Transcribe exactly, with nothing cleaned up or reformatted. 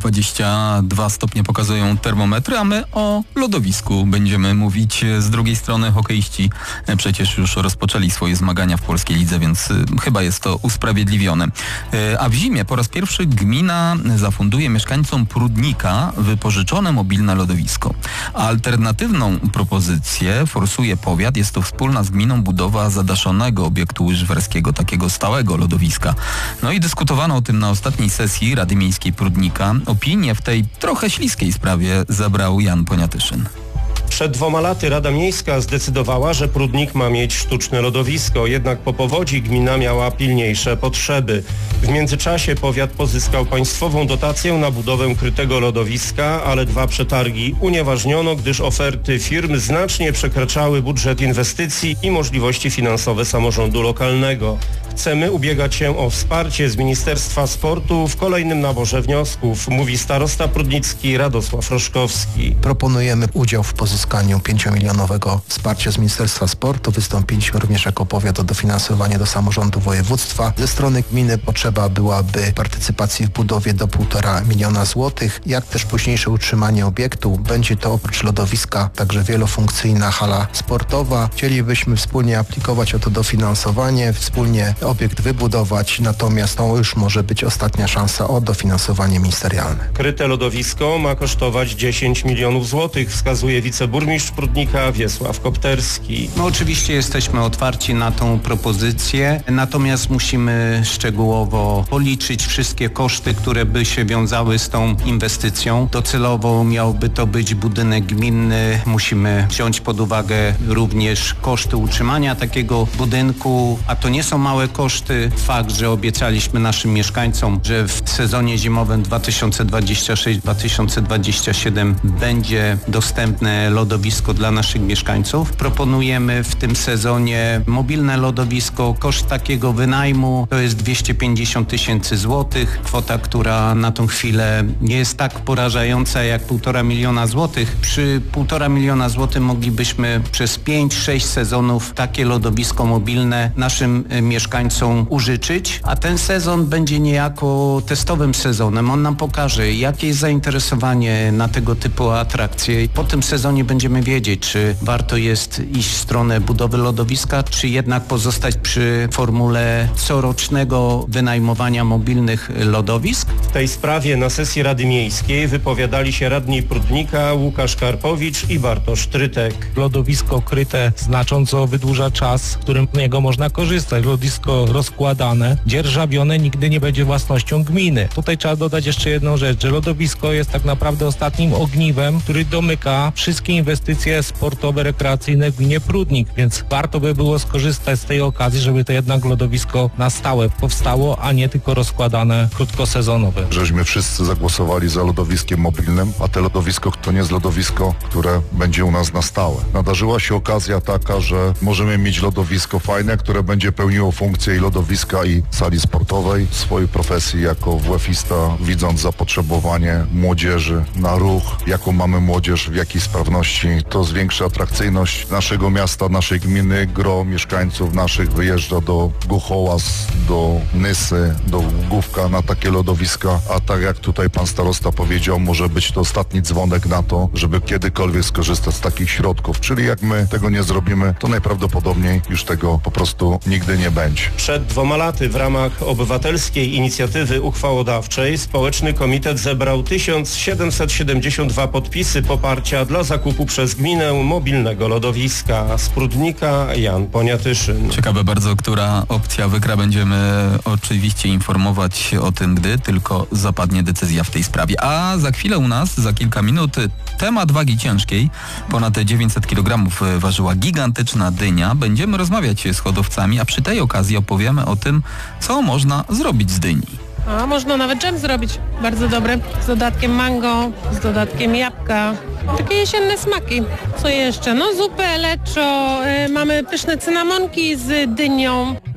dwadzieścia dwa stopnie pokazują termometry, a my o lodowisku będziemy mówić. Z drugiej strony hokeiści przecież już rozpoczęli swoje zmagania w polskiej lidze, więc chyba jest to usprawiedliwione. A w zimie po raz pierwszy gmina zafunduje mieszkańcom Prudnika wypożyczone mobilne lodowisko. Alternatywną propozycję forsuje powiat. Jest to wspólna z gminą budowa zadaszonego obiektu łyżwerskiego, takiego stałego lodowiska. No i dyskutowano o tym na ostatniej sesji Rady Miejskiej Prudnika. Opinię w tej trochę śliskiej sprawie zabrał Jan Poniatyszyn. Przed dwoma laty Rada Miejska zdecydowała, że Prudnik ma mieć sztuczne lodowisko, jednak po powodzi gmina miała pilniejsze potrzeby. W międzyczasie powiat pozyskał państwową dotację na budowę krytego lodowiska, ale dwa przetargi unieważniono, gdyż oferty firm znacznie przekraczały budżet inwestycji i możliwości finansowe samorządu lokalnego. Chcemy ubiegać się o wsparcie z Ministerstwa Sportu w kolejnym naborze wniosków, mówi starosta prudnicki Radosław Roszkowski. Proponujemy udział w pozyskaniu pięciomilionowego wsparcia z Ministerstwa Sportu. Wystąpiliśmy również jako powiat o dofinansowanie do samorządu województwa. Ze strony gminy potrzeba byłaby partycypacji w budowie do półtora miliona złotych, jak też późniejsze utrzymanie obiektu. Będzie to oprócz lodowiska także wielofunkcyjna hala sportowa. Chcielibyśmy wspólnie aplikować o to dofinansowanie, wspólnie obiekt wybudować, natomiast to już może być ostatnia szansa o dofinansowanie ministerialne. Kryte lodowisko ma kosztować dziesięć milionów złotych, wskazuje wiceburmistrz Prudnika Wiesław Kopterski. No oczywiście jesteśmy otwarci na tą propozycję, natomiast musimy szczegółowo policzyć wszystkie koszty, które by się wiązały z tą inwestycją. Docelowo miałby to być budynek gminny. Musimy wziąć pod uwagę również koszty utrzymania takiego budynku, a to nie są małe koszty. Fakt, że obiecaliśmy naszym mieszkańcom, że w sezonie zimowym dwa tysiące dwudziestym szóstym dwa tysiące dwudziestym siódmym będzie dostępne lodowisko dla naszych mieszkańców. Proponujemy w tym sezonie mobilne lodowisko. Koszt takiego wynajmu to jest dwieście pięćdziesiąt tysięcy złotych. Kwota, która na tą chwilę nie jest tak porażająca jak półtora miliona złotych. Przy półtora miliona złotych moglibyśmy przez pięć sześć sezonów takie lodowisko mobilne naszym mieszkańcom użyczyć, a ten sezon będzie niejako testowym sezonem. On nam pokaże, jakie jest zainteresowanie na tego typu atrakcje. Po tym sezonie będziemy wiedzieć, czy warto jest iść w stronę budowy lodowiska, czy jednak pozostać przy formule corocznego wynajmowania mobilnych lodowisk. W tej sprawie na sesji Rady Miejskiej wypowiadali się radni Prudnika Łukasz Karpowicz i Bartosz Trytek. Lodowisko kryte znacząco wydłuża czas, w którym z niego można korzystać. Lodowisko rozkładane, dzierżawione nigdy nie będzie własnością gminy. Tutaj trzeba dodać jeszcze jedną rzecz, że lodowisko jest tak naprawdę ostatnim ogniwem, który domyka wszystkie inwestycje sportowe, rekreacyjne w gminie Prudnik, więc warto by było skorzystać z tej okazji, żeby to jednak lodowisko na stałe powstało, a nie tylko rozkładane krótkosezonowe. Żeśmy wszyscy zagłosowali za lodowiskiem mobilnym, a te lodowisko to nie jest lodowisko, które będzie u nas na stałe. Nadarzyła się okazja taka, że możemy mieć lodowisko fajne, które będzie pełniło funkcję i lodowiska, i sali sportowej. W swojej profesji jako W F-ista, widząc zapotrzebowanie młodzieży na ruch, jaką mamy młodzież, w jakiej sprawności, to zwiększa atrakcyjność naszego miasta, naszej gminy. Gro mieszkańców naszych wyjeżdża do Głuchołaz, do Nysy, do Główka na takie lodowiska, a tak jak tutaj pan starosta powiedział, może być to ostatni dzwonek na to, żeby kiedykolwiek skorzystać z takich środków. Czyli jak my tego nie zrobimy, to najprawdopodobniej już tego po prostu nigdy nie będzie. Przed dwoma laty w ramach obywatelskiej inicjatywy uchwałodawczej Społeczny Komitet zebrał tysiąc siedemset siedemdziesiąt dwa podpisy poparcia dla zakupu przez gminę mobilnego lodowiska. Z Prudnika Jan Poniatyszyn. Ciekawe bardzo, która opcja wygra. Będziemy oczywiście informować o tym, gdy tylko zapadnie decyzja w tej sprawie. A za chwilę u nas, za kilka minut, temat wagi ciężkiej. Ponad dziewięćset kilogramów ważyła gigantyczna dynia. Będziemy rozmawiać z hodowcami, a przy tej okazji opowiemy o tym, co można zrobić z dyni. A można nawet dżem zrobić, bardzo dobry, z dodatkiem mango, z dodatkiem jabłka. Takie jesienne smaki. Co jeszcze? No zupę leczo, y, mamy pyszne cynamonki z dynią.